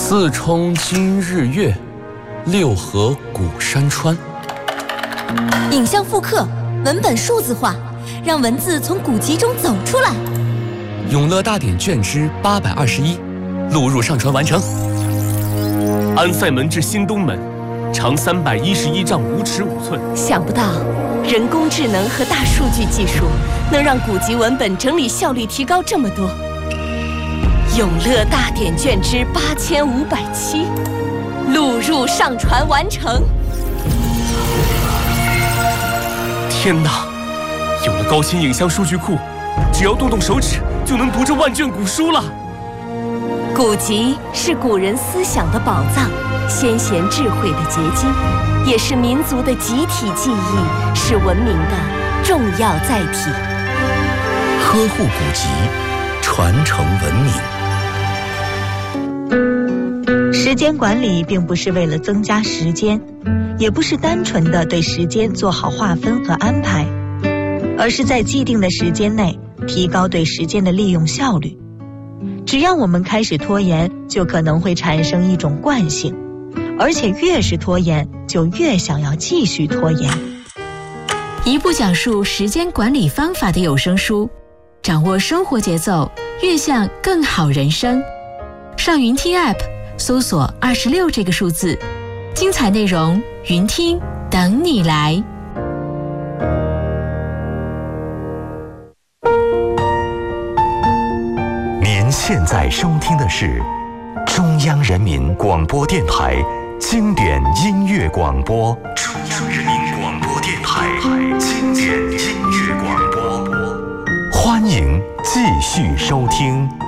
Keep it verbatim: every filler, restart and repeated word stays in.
四冲今日月，六合古山川。 影像复刻，文本数字化，让文字从古籍中走出来。 永乐大典卷之八百二十一，录入上传完成。 安塞门至新东门，长三百一十一丈五尺五寸。 想不到，人工智能和大数据技术能让古籍文本整理效率提高这么多。永乐大典卷之八千五百七，录入上传完成。 天哪！有了高清影像数据库，只要动动手指就能读这万卷古书了。 古籍是古人思想的宝藏，先贤智慧的结晶，也是民族的集体记忆，是文明的重要载体。 呵护古籍，传承文明。 时间管理并不是为了增加时间，也不是单纯的对时间做好划分和安排，而是在既定的时间内提高对时间的利用效率。只要我们开始拖延，就可能会产生一种惯性，而且越是拖延，就越想要继续拖延。 一部讲述时间管理方法的有声书，掌握生活节奏，越向更好人生。上云听 App 搜索二十六这个数字，精彩内容云听等你来。 您现在收听的是中央人民广播电台经典音乐广播。中央人民广播电台经典音乐广播，欢迎继续收听。